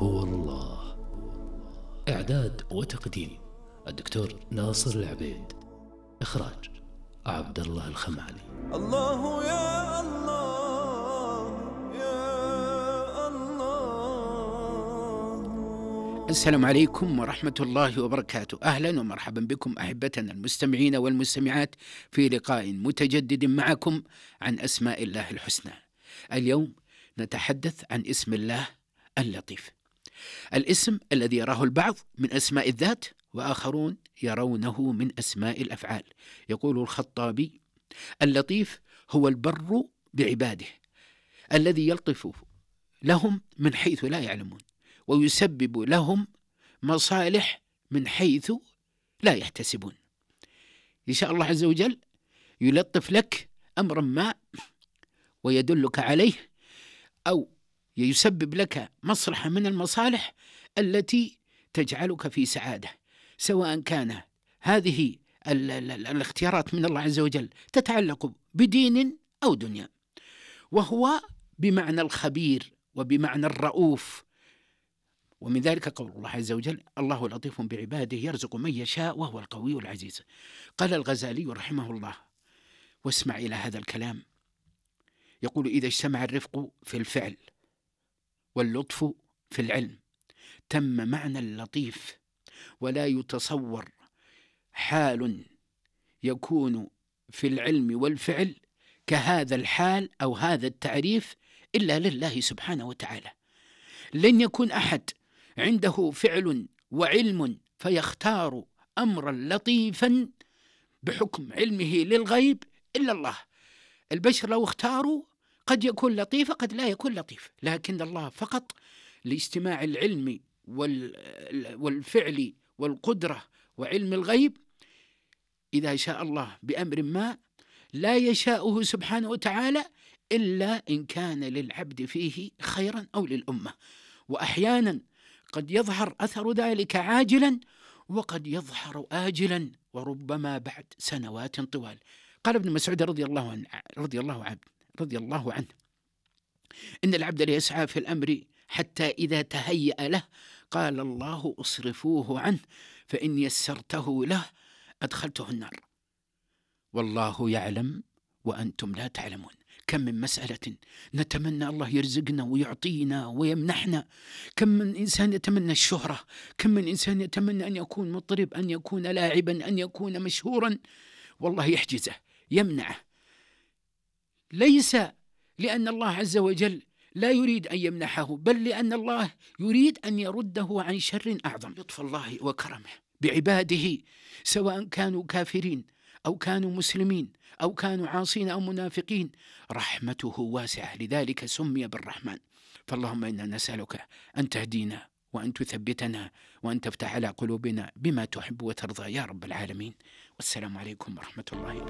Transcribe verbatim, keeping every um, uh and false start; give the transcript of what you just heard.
هو الله. إعداد وتقديم الدكتور ناصر العبيد. إخراج عبد الله الخمالي. الله يا الله يا الله. السلام عليكم ورحمة الله وبركاته. أهلا ومرحبا بكم أحبتنا المستمعين والمستمعات في لقاء متجدد معكم عن أسماء الله الحسنى. اليوم نتحدث عن اسم الله اللطيف، الاسم الذي يراه البعض من أسماء الذات وآخرون يرونه من أسماء الأفعال. يقول الخطابي: اللطيف هو البر بعباده الذي يلطف لهم من حيث لا يعلمون ويسبب لهم مصالح من حيث لا يحتسبون. يشاء الله عز وجل يلطف لك أمرا ما ويدلك عليه، أو يسبب لك مصلحة من المصالح التي تجعلك في سعادة، سواء كان هذه ال ال ال الاختيارات من الله عز وجل تتعلق بدين أو دنيا. وهو بمعنى الخبير وبمعنى الرؤوف، ومن ذلك قول الله عز وجل: الله لطيف بعباده يرزق من يشاء وهو القوي العزيز. قال الغزالي رحمه الله، واسمع إلى هذا الكلام، يقول: إذا اجتمع الرفق في الفعل واللطف في العلم تم معنى اللطيف، ولا يتصور حال يكون في العلم والفعل كهذا الحال أو هذا التعريف إلا لله سبحانه وتعالى. لن يكون أحد عنده فعل وعلم فيختار أمرا لطيفا بحكم علمه للغيب إلا الله. البشر لو اختاروا قد يكون لطيف قد لا يكون لطيف، لكن الله فقط لاجتماع العلم والفعل والقدرة وعلم الغيب، إذا شاء الله بأمر ما لا يشاءه سبحانه وتعالى إلا إن كان للعبد فيه خيرا أو للأمة. وأحيانا قد يظهر أثر ذلك عاجلا وقد يظهر آجلا، وربما بعد سنوات طوال. قال ابن مسعود رضي الله عنه رضي الله عنه رضي الله عنه إن العبد ليسعى في الأمر حتى إذا تهيأ له قال الله: اصرفوه عنه فإن يسرته له أدخلته النار والله يعلم وأنتم لا تعلمون. كم من مسألة نتمنى الله يرزقنا ويعطينا ويمنحنا، كم من إنسان يتمنى الشهرة، كم من إنسان يتمنى أن يكون مطرب، أن يكون لاعبا، أن يكون مشهورا، والله يحجزه يمنعه، ليس لأن الله عز وجل لا يريد أن يمنحه، بل لأن الله يريد أن يرده عن شر أعظم. لطف الله وكرمه بعباده سواء كانوا كافرين أو كانوا مسلمين أو كانوا عاصين أو منافقين، رحمته واسعة، لذلك سمي بالرحمن. فاللهم إنا نسألك أن تهدينا وأن تثبتنا وأن تفتح على قلوبنا بما تحب وترضى يا رب العالمين. والسلام عليكم ورحمة الله وبركاته.